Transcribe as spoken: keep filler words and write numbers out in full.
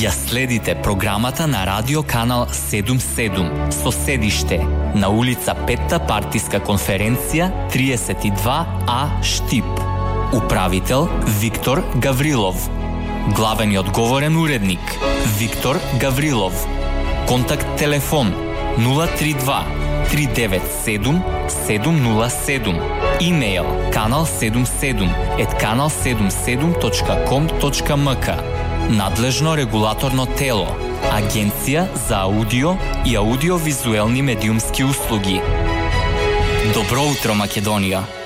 Ја следите програмата на Радио Канал седумдесет и седум со седиште на улица Петта партиска конференција триесет и два А Штип. Управител Виктор Гаврилов. Главен и одговорен уредник Виктор Гаврилов. Контакт телефон нула три два три девет седум седум нула седум. Имејл канал седумдесет и седум ет канал седумдесет и седум точка ком точка мк. Надлежно регулаторно тело Агенција за аудио и аудиовизуелни медиумски услуги. Добро утро, Македонија!